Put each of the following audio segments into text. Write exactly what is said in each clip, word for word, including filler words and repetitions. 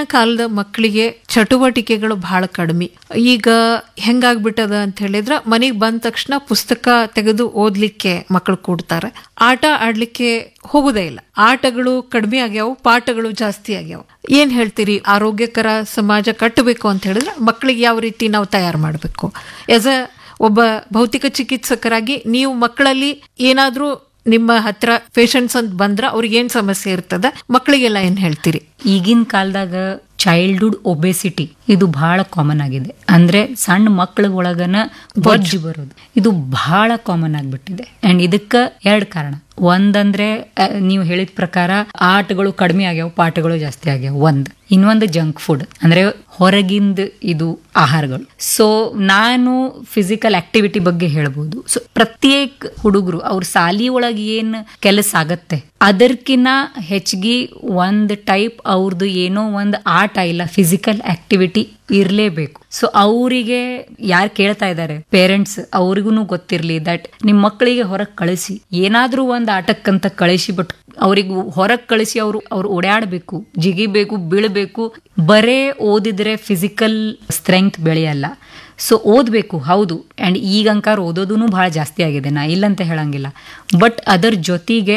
ಈಗಿನ ಕಾಲದ ಮಕ್ಕಳಿಗೆ ಚಟುವಟಿಕೆಗಳು ಬಹಳ ಕಡಿಮೆ. ಈಗ ಹೆಂಗಾಗ್ಬಿಟ್ಟದ ಅಂತ ಹೇಳಿದ್ರೆ ಮನೆಗೆ ಬಂದ ತಕ್ಷಣ ಪುಸ್ತಕ ತೆಗೆದು ಓದ್ಲಿಕ್ಕೆ ಮಕ್ಕಳು ಕೂಡ್ತಾರೆ, ಆಟ ಆಡ್ಲಿಕ್ಕೆ ಹೋಗುದೇ ಇಲ್ಲ. ಆಟಗಳು ಕಡಿಮೆ ಆಗ್ಯಾವ, ಪಾಠಗಳು ಜಾಸ್ತಿ ಆಗ್ಯಾವ. ಏನ್ ಹೇಳ್ತೀರಿ, ಆರೋಗ್ಯಕರ ಸಮಾಜ ಕಟ್ಟಬೇಕು ಅಂತ ಹೇಳಿದ್ರೆ ಮಕ್ಕಳಿಗೆ ಯಾವ ರೀತಿ ನಾವು ತಯಾರು ಮಾಡಬೇಕು? ಎಸ್ ಅ ಒಬ್ಬ ಭೌತಿಕ ಚಿಕಿತ್ಸಕರಾಗಿ ನೀವು ಮಕ್ಕಳಲ್ಲಿ ಏನಾದ್ರೂ ನಿಮ್ಮ ಹತ್ರ ಪೇಷಂಟ್ಸ್ ಅಂತ ಬಂದ್ರ ಅವ್ರಿಗೆ ಏನ್ ಸಮಸ್ಯೆ ಇರ್ತದ, ಮಕ್ಕಳಿಗೆಲ್ಲ ಏನ್ ಹೇಳ್ತೀರಿ? ಈಗಿನ ಕಾಲದಾಗ ಚೈಲ್ಡ್ಹುಡ್ ಒಬೆಸಿಟಿ ಇದು ಬಹಳ ಕಾಮನ್ ಆಗಿದೆ. ಅಂದ್ರೆ ಸಣ್ಣ ಮಕ್ಕಳ ಒಳಗನ ಬೊಜ್ಜು ಬರೋದು ಇದು ಬಹಳ ಕಾಮನ್ ಆಗ್ಬಿಟ್ಟಿದೆ. ಅಂಡ್ ಇದಕ್ಕ ಎರಡ್ ಕಾರಣ. ಒಂದಂದ್ರೆ ನೀವು ಹೇಳಿದ ಪ್ರಕಾರ ಆಟಗಳು ಕಡಿಮೆ ಆಗ್ಯಾವ, ಪಾಠಗಳು ಜಾಸ್ತಿ ಆಗ್ಯಾವ ಒಂದ್. ಇನ್ನೊಂದು ಜಂಕ್ ಫುಡ್ ಅಂದ್ರೆ ಹೊರಗಿಂದ ಇದು ಆಹಾರಗಳು. ಸೊ ನಾನು ಫಿಸಿಕಲ್ ಆಕ್ಟಿವಿಟಿ ಬಗ್ಗೆ ಹೇಳ್ಬೋದು. ಸೊ ಪ್ರತ್ಯೇಕ ಹುಡುಗರು ಅವ್ರ ಸಾಲಿ ಒಳಗೆ ಏನ್ ಕೆಲಸ ಆಗತ್ತೆ ಅದರ್ಕಿನ್ನ ಹೆಚ್ಚಿಗೆ ಒಂದ್ ಟೈಪ್ ಅವ್ರದ್ದು ಏನೋ ಒಂದು ಆಟ ಇಲ್ಲ ಫಿಸಿಕಲ್ ಆಕ್ಟಿವಿಟಿ ಇರ್ಲೇಬೇಕು. ಸೊ ಅವರಿಗೆ ಯಾರು ಕೇಳ್ತಾ ಇದ್ದಾರೆ ಪೇರೆಂಟ್ಸ್, ಅವ್ರಿಗೂ ಗೊತ್ತಿರ್ಲಿ ದಟ್ ನಿಮ್ ಮಕ್ಕಳಿಗೆ ಹೊರಗೆ ಕಳಿಸಿ, ಏನಾದ್ರೂ ಒಂದ್ ಆಟಕ್ಕಂತ ಕಳಿಸಿ, ಬಟ್ ಅವ್ರಿಗೆ ಹೊರಗೆ ಕಳಿಸಿ ಅವ್ರು ಅವ್ರು ಓಡಾಡ್ಬೇಕು, ಜಿಗಿಬೇಕು, ಬೀಳ್ಬೇಕು. ಬರೇ ಓದಿದ್ರೆ ಫಿಸಿಕಲ್ ಸ್ಟ್ರೆಂಗ್ತ್ ಬೆಳೆಯಲ್ಲ. ಸೊ ಓದ್ಬೇಕು ಹೌದು, ಅಂಡ್ ಈಗ ಅಂಕಾರ ಓದೋದೂ ಬಹಳ ಜಾಸ್ತಿ ಆಗಿದೆ, ನಾ ಇಲ್ಲಂತ ಹೇಳಂಗಿಲ್ಲ. ಬಟ್ ಅದರ ಜೊತೆಗೆ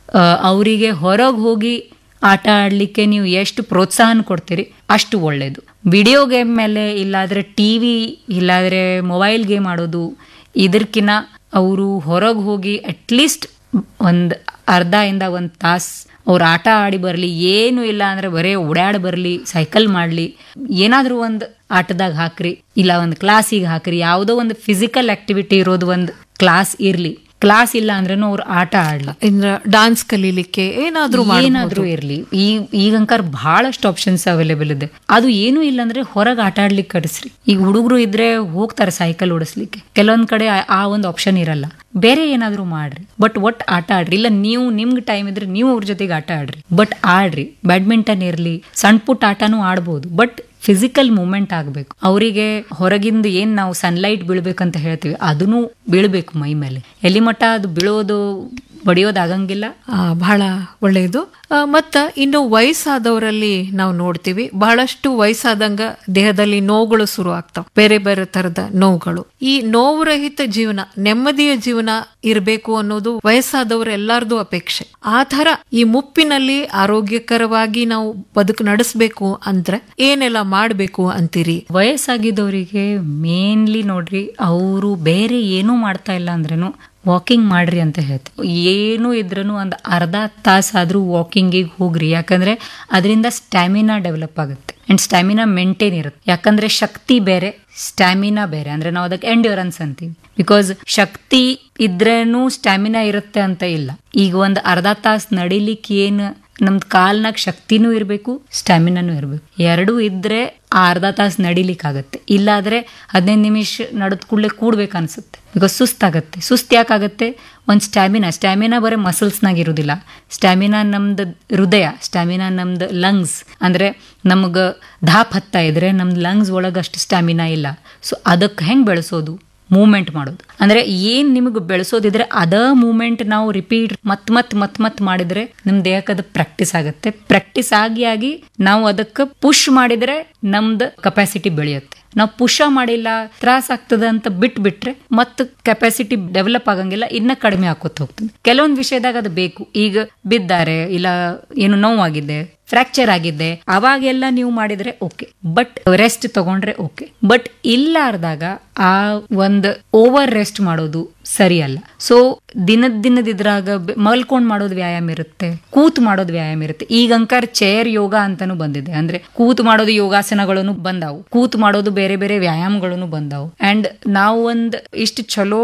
ಅವರಿಗೆ ಹೊರಗೆ ಹೋಗಿ ಆಟ ಆಡ್ಲಿಕ್ಕೆ ನೀವು ಎಷ್ಟು ಪ್ರೋತ್ಸಾಹನ ಕೊಡ್ತೀರಿ ಅಷ್ಟು ಒಳ್ಳೇದು. ವಿಡಿಯೋ ಗೇಮ್ ಮೇಲೆ ಇಲ್ಲಾದ್ರೆ ಟಿವಿ ಇಲ್ಲಾದ್ರೆ ಮೊಬೈಲ್ ಗೇಮ್ ಆಡೋದು ಇದರ್ಕಿನ್ನ ಅವರು ಹೊರಗೆ ಹೋಗಿ ಅಟ್ಲೀಸ್ಟ್ ಒಂದ್ ಅರ್ಧ ಇಂದ ಒಂದ್ ತಾಸ್ ಅವ್ರ ಆಟ ಆಡಿ ಬರ್ಲಿ, ಏನು ಇಲ್ಲ ಅಂದ್ರೆ ಬರೇ ಓಡಾಡಿ ಬರ್ಲಿ, ಸೈಕಲ್ ಮಾಡ್ಲಿ, ಏನಾದ್ರೂ ಒಂದು ಆಟದಾಗ ಹಾಕ್ರಿ, ಇಲ್ಲ ಒಂದು ಕ್ಲಾಸಿಗೆ ಹಾಕ್ರಿ, ಯಾವುದೋ ಒಂದು ಫಿಸಿಕಲ್ ಆಕ್ಟಿವಿಟಿ ಇರೋದು ಒಂದು ಕ್ಲಾಸ್ ಇರ್ಲಿ. ಕ್ಲಾಸ್ ಇಲ್ಲ ಅಂದ್ರೂ ಅವ್ರು ಆಟ ಆಡ್ಲಿ, ಡಾನ್ಸ್ ಕಲೀಲಿಕ್ಕೆ ಏನಾದ್ರೂ ಏನಾದ್ರೂ ಇರ್ಲಿ. ಈ ಈಗಂಕಾರ ಬಹಳಷ್ಟು ಆಪ್ಷನ್ಸ್ ಅವೈಲೇಬಲ್ ಇದೆ. ಅದು ಏನು ಇಲ್ಲ ಅಂದ್ರೆ ಹೊರಗೆ ಆಟ ಆಡ್ಲಿಕ್ಕೆ ಕಳಿಸ್ರಿ. ಈಗ ಹುಡುಗರು ಇದ್ರೆ ಹೋಗ್ತಾರೆ ಸೈಕಲ್ ಓಡಿಸ್ಲಿಕ್ಕೆ, ಕೆಲವೊಂದ್ ಕಡೆ ಆ ಒಂದು ಆಪ್ಷನ್ ಇರಲ್ಲ. ಬೇರೆ ಏನಾದ್ರು ಮಾಡ್ರಿ, ಬಟ್ ಒಟ್ ಆಟ ಆಡ್ರಿ. ಇಲ್ಲ ನೀವು ನಿಮ್ಗೆ ಟೈಮ್ ಇದ್ರೆ ನೀವು ಅವ್ರ ಜೊತೆಗೆ ಆಟ ಆಡ್ರಿ, ಬಟ್ ಆಡ್ರಿ. ಬ್ಯಾಡ್ಮಿಂಟನ್ ಇರ್ಲಿ, ಸಣ್ಣ ಪುಟ್ಟ ಆಟನೂ ಆಡ್ಬೋದು, ಬಟ್ ಫಿಸಿಕಲ್ ಮೂವ್ಮೆಂಟ್ ಆಗ್ಬೇಕು. ಅವರಿಗೆ ಹೊರಗಿಂದ ಏನ್ ನಾವು ಸನ್ಲೈಟ್ ಬೀಳ್ಬೇಕಂತ ಹೇಳ್ತೀವಿ ಅದನ್ನು ಬೀಳ್ಬೇಕು ಮೈ ಮೇಲೆ. ಎಲ್ಲಿ ಮಟ್ಟ ಅದು ಬೀಳೋದು ಬಡಿಯೋದಾಗಂಗಿಲ್ಲ. ಬಹಳ ಒಳ್ಳೆಯದು. ಮತ್ತ ಇನ್ನು ವಯಸ್ಸಾದವರಲ್ಲಿ ನಾವು ನೋಡ್ತೀವಿ ಬಹಳಷ್ಟು ವಯಸ್ಸಾದಂಗ ದೇಹದಲ್ಲಿ ನೋವುಗಳು ಶುರು ಆಗ್ತಾವ, ಬೇರೆ ಬೇರೆ ತರದ ನೋವುಗಳು. ಈ ನೋವು ರಹಿತ ಜೀವನ, ನೆಮ್ಮದಿಯ ಜೀವನ ಇರಬೇಕು ಅನ್ನೋದು ವಯಸ್ಸಾದವರ ಎಲ್ಲಾರ್ದು ಅಪೇಕ್ಷೆ. ಆ ತರ ಈ ಮುಪ್ಪಿನಲ್ಲಿ ಆರೋಗ್ಯಕರವಾಗಿ ನಾವು ಬದುಕು ನಡೆಸಬೇಕು ಅಂದ್ರೆ ಏನೆಲ್ಲ ಮಾಡ್ಬೇಕು ಅಂತೀರಿ? ವಯಸ್ಸಾಗಿದ್ದವರಿಗೆ ಮೇನ್ಲಿ ನೋಡ್ರಿ, ಅವರು ಬೇರೆ ಏನೂ ಮಾಡ್ತಾ ಇಲ್ಲ ಅಂದ್ರೇನು ವಾಕಿಂಗ್ ಮಾಡ್ರಿ ಅಂತ ಹೇಳ್ತೀವಿ. ಏನು ಇದ್ರೂ ಒಂದು ಅರ್ಧ ತಾಸಾದ್ರೂ ವಾಕಿಂಗಿಗೆ ಹೋಗ್ರಿ. ಯಾಕಂದ್ರೆ ಅದರಿಂದ ಸ್ಟ್ಯಾಮಿನಾ ಡೆವಲಪ್ ಆಗುತ್ತೆ ಅಂಡ್ ಸ್ಟ್ಯಾಮಿನಾ ಮೇಂಟೈನ್ ಇರುತ್ತೆ. ಯಾಕಂದ್ರೆ ಶಕ್ತಿ ಬೇರೆ, ಸ್ಟ್ಯಾಮಿನಾ ಬೇರೆ. ಅಂದ್ರೆ ನಾವು ಅದಕ್ಕೆ ಎಂಡ್ಯೂರೆನ್ಸ್ ಅಂತೀವಿ. ಬಿಕಾಸ್ ಶಕ್ತಿ ಇದ್ರೇನು ಸ್ಟ್ಯಾಮಿನಾ ಇರುತ್ತೆ ಅಂತ ಇಲ್ಲ. ಈಗ ಒಂದು ಅರ್ಧ ತಾಸು ನಡಿಲಿಕ್ಕೆ ಏನು ನಮ್ದು ಕಾಲ್ನಾಗ ಶಕ್ತಿನೂ ಇರಬೇಕು, ಸ್ಟ್ಯಾಮಿನಾನು ಇರಬೇಕು. ಎರಡೂ ಇದ್ರೆ ಆ ಅರ್ಧ ತಾಸು ನಡಿಲಿಕ್ಕೆ ಆಗುತ್ತೆ. ಇಲ್ಲಾದ್ರೆ ಹದಿನೈದು ನಿಮಿಷ ನಡೆದ್ ಕೂಡಲೇ ಕೂಡ್ಬೇಕು ಅನ್ಸುತ್ತೆ. ಬಿಕಾಸ್ ಸುಸ್ತಾಗತ್ತೆ. ಸುಸ್ತು ಯಾಕಾಗತ್ತೆ? ಒಂದು ಸ್ಟ್ಯಾಮಿನಾ ಸ್ಟ್ಯಾಮಿನಾ ಬರೀ ಮಸಲ್ಸ್ನಾಗ ಇರೋದಿಲ್ಲ. ಸ್ಟ್ಯಾಮಿನಾ ನಮ್ದು ಹೃದಯ, ಸ್ಟ್ಯಾಮಿನಾ ನಮ್ದು ಲಂಗ್ಸ್. ಅಂದ್ರೆ ನಮ್ಗೆ ಧಾಪ್ ಹತ್ತಾ ಇದ್ರೆ ನಮ್ದು ಲಂಗ್ಸ್ ಒಳಗೆ ಅಷ್ಟು ಸ್ಟ್ಯಾಮಿನಾ ಇಲ್ಲ. ಸೊ ಅದಕ್ಕೆ ಹೆಂಗೆ ಬೆಳೆಸೋದು? ಮೂವ್ಮೆಂಟ್ ಮಾಡೋದು. ಅಂದ್ರೆ ಏನ್ ನಿಮಗೆ ಬೆಳೆಸೋದಿದ್ರೆ ಅದ ಮೂವ್ಮೆಂಟ್ ನಾವು ರಿಪೀಟ್ ಮತ್ ಮತ್ ಮತ್ ಮತ್ ಮಾಡಿದ್ರೆ ನಮ್ ದೇಹಕ್ಕೆ ಅದು ಪ್ರಾಕ್ಟೀಸ್ ಆಗುತ್ತೆ. ಪ್ರಾಕ್ಟೀಸ್ ಆಗಿ ಆಗಿ ನಾವು ಅದಕ್ಕೆ ಪುಷ್ ಮಾಡಿದ್ರೆ ನಮ್ದು ಕೆಪಾಸಿಟಿ ಬೆಳೆಯುತ್ತೆ. ನಾವು ಪುಷ ಮಾಡಿಲ್ಲ, ತ್ರಾಸ ಆಗ್ತದ ಅಂತ ಬಿಟ್ಟು ಬಿಟ್ರೆ ಮತ್ತೆ ಕೆಪಾಸಿಟಿ ಡೆವಲಪ್ ಆಗಂಗಿಲ್ಲ, ಇನ್ನ ಕಡಿಮೆ ಆಕೋತ ಹೋಗ್ತದೆ. ಕೆಲವೊಂದು ವಿಷಯದಾಗ ಅದು ಬೇಕು. ಈಗ ಬಿದ್ದಾರೆ, ಇಲ್ಲ ಏನು ನೋವಾಗಿದೆ, ಫ್ರಾಕ್ಚರ್ ಆಗಿದೆ, ಅವಾಗೆಲ್ಲ ನೀವು ಮಾಡಿದ್ರೆ ಓಕೆ, ಬಟ್ ರೆಸ್ಟ್ ತಗೊಂಡ್ರೆ ಓಕೆ. ಬಟ್ ಇಲ್ಲಾರ್ದಾಗ ಆ ಒಂದು ಓವರ್ ರೆಸ್ಟ್ ಮಾಡೋದು ಸರಿಯಲ್ಲ. ಸೊ ದಿನದ ದಿನದ ಇದ್ರಾಗ ಮಲ್ಕೊಂಡ್ ಮಾಡೋದು ವ್ಯಾಯಾಮ ಇರುತ್ತೆ, ಕೂತ್ ಮಾಡೋದು ವ್ಯಾಯಾಮ ಇರುತ್ತೆ. ಈಗ ಅಂಕಾರ ಚೇರ್ ಯೋಗ ಅಂತಾನು ಬಂದಿದೆ. ಅಂದ್ರೆ ಕೂತ್ ಮಾಡೋದು ಯೋಗಾಸನಗಳನ್ನು ಬಂದಾವು, ಕೂತ್ ಮಾಡೋದು ಬೇರೆ ಬೇರೆ ವ್ಯಾಯಾಮಗಳನ್ನು ಬಂದಾವು. ಅಂಡ್ ನಾವು ಒಂದ್ ಇಷ್ಟು ಚಲೋ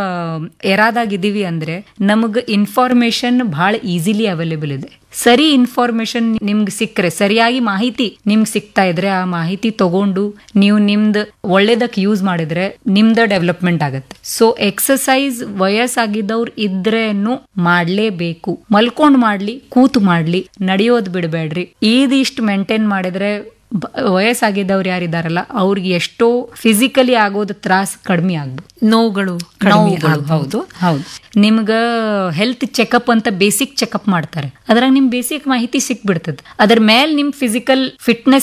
ಎರಾದಾಗಿದ್ದೀವಿ ಅಂದ್ರೆ ನಮಗ್ ಇನ್ಫಾರ್ಮೇಶನ್ ಬಹಳ ಈಸಿಲಿ ಅವೈಲೇಬಲ್ ಇದೆ. ಸರಿ ಇನ್ಫಾರ್ಮೇಶನ್ ನಿಮ್ಗೆ ಸಿಕ್ಕರೆ, ಸರಿಯಾಗಿ ಮಾಹಿತಿ ನಿಮ್ಗೆ ಸಿಗ್ತಾ ಇದ್ರೆ ಆ ಮಾಹಿತಿ ತಗೊಂಡು ನೀವು ನಿಮ್ದು ಒಳ್ಳೇದಕ್ಕೆ ಯೂಸ್ ಮಾಡಿದ್ರೆ ನಿಮ್ದ ಡೆವಲಪ್ಮೆಂಟ್ ಆಗತ್ತೆ. ಸೊ ಎಕ್ಸಸೈಸ್ ವಯಸ್ಸಾಗಿದ್ದವ್ರು ಇದ್ರೇನು ಮಾಡ್ಲೇಬೇಕು. ಮಲ್ಕೊಂಡ್ ಮಾಡ್ಲಿ, ಕೂತು ಮಾಡ್ಲಿ, ನಡೆಯೋದ್ ಬಿಡಬೇಡ್ರಿ. ಇದಿಷ್ಟು ಮೇಂಟೈನ್ ಮಾಡಿದ್ರೆ ವಯಸ್ಸಾಗಿದ್ದವ್ರು ಯಾರಿದಾರಲ್ಲ ಅವ್ರಿಗೆ ಎಷ್ಟೋ ಫಿಸಿಕಲಿ ಆಗೋದು ತ್ರಾಸ್ ಕಡಿಮೆ ಆಗ್ಬೋದು. ನೋವುಗಳು ಹೌದು ಹೌದು. ನಿಮ್ಗ ಹೆಲ್ತ್ ಚೆಕಪ್ ಅಂತ ಬೇಸಿಕ್ ಚೆಕಪ್ ಮಾಡ್ತಾರೆ. ಅದ್ರಾಗ ನಿಮ್ ಬೇಸಿಕ್ ಮಾಹಿತಿ ಸಿಕ್ಬಿಡ್ತದೆ. ಅದ್ರ ಮೇಲೆ ನಿಮ್ ಫಿಸಿಕಲ್ ಫಿಟ್ನೆಸ್